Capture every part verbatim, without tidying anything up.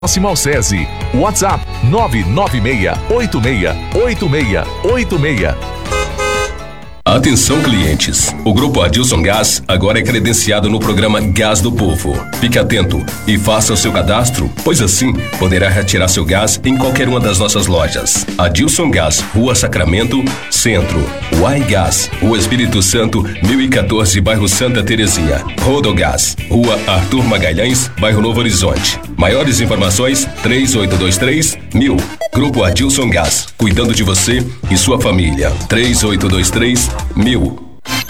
Próximo ao SESI. WhatsApp nove nove seis oito seis oito seis oito seis. Atenção, clientes. O Grupo Adilson Gás agora é credenciado no programa Gás do Povo. Fique atento e faça o seu cadastro, pois assim poderá retirar seu gás em qualquer uma das nossas lojas. Adilson Gás, Rua Sacramento, Centro. Uai Gás, Rua Espírito Santo, mil e quatorze, bairro Santa Terezinha. Rodogás, Rua Arthur Magalhães, bairro Novo Horizonte. Maiores informações, três oito dois três mil. Grupo Adilson Gás, cuidando de você e sua família. três oito dois três mil.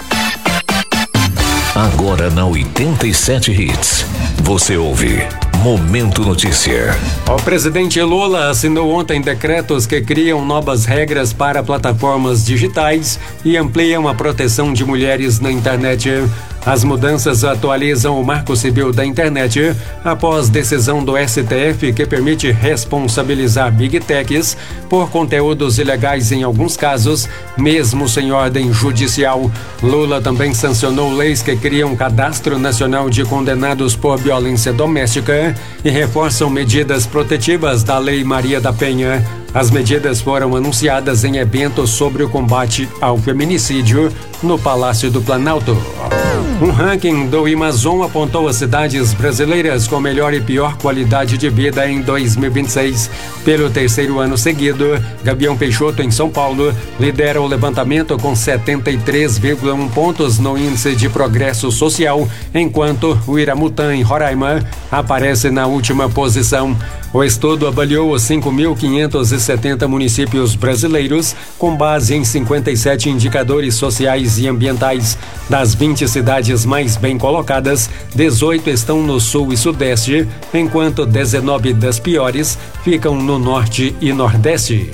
Agora na oitenta e sete Hits, você ouve Momento Notícia. O presidente Lula assinou ontem decretos que criam novas regras para plataformas digitais e ampliam a proteção de mulheres na internet. As mudanças atualizam o Marco Civil da Internet após decisão do S T F que permite responsabilizar Big Techs por conteúdos ilegais em alguns casos, mesmo sem ordem judicial. Lula também sancionou leis que criam cadastro nacional de condenados por violência doméstica e reforçam medidas protetivas da Lei Maria da Penha. As medidas foram anunciadas em evento sobre o combate ao feminicídio no Palácio do Planalto. Um ranking do Amazon apontou as cidades brasileiras com melhor e pior qualidade de vida em dois mil e vinte e seis. Pelo terceiro ano seguido, Gavião Peixoto, em São Paulo, lidera o levantamento com setenta e três vírgula um pontos no Índice de Progresso Social, enquanto o Iramutã, em Roraima, aparece na última posição. O estudo avaliou os cinco mil quinhentos e setenta municípios brasileiros com base em cinquenta e sete indicadores sociais e ambientais. Das vinte cidades mais bem colocadas, dezoito estão no sul e sudeste, enquanto dezenove das piores ficam no norte e nordeste.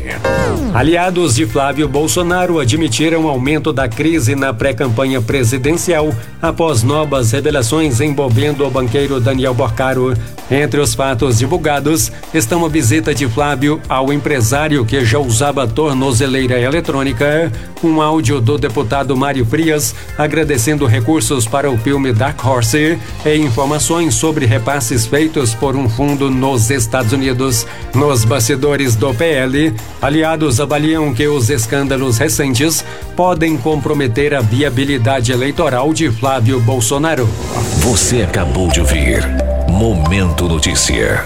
Aliados de Flávio Bolsonaro admitiram aumento da crise na pré-campanha presidencial após novas revelações envolvendo o banqueiro Daniel Borcaro. Entre os fatos divulgados estão a visita de Flávio ao empresário que já usava tornozeleira eletrônica, um áudio do deputado Mário Frias agradecendo recursos para o filme Dark Horse e informações sobre repasses feitos por um fundo nos Estados Unidos. Nos bastidores do P L, aliados avaliam que os escândalos recentes podem comprometer a viabilidade eleitoral de Flávio Bolsonaro. Você acabou de ouvir Momento Notícia.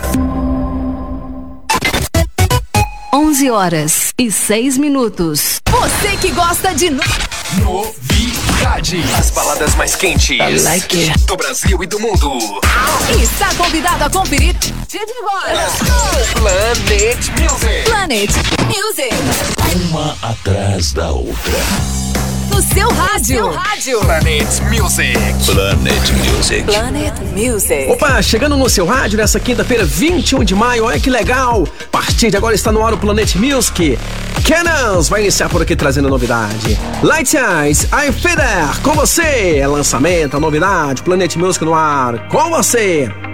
onze horas e seis minutos. Você que gosta de no... novidade, as baladas mais quentes like do Brasil e do mundo. Está convidado a conferir de agora. Planet Music. Planet Music. Uma atrás da outra. No seu rádio. No seu rádio. Planet Music. Planet Music. Planet Music. Opa, chegando no seu rádio nessa quinta-feira, vinte e um de maio, olha que legal. A partir de agora está no ar o Planet Music. Cannons vai iniciar por aqui trazendo novidade. Light Eyes, I Feel There, com você. É lançamento, a novidade, Planet Music no ar, com você.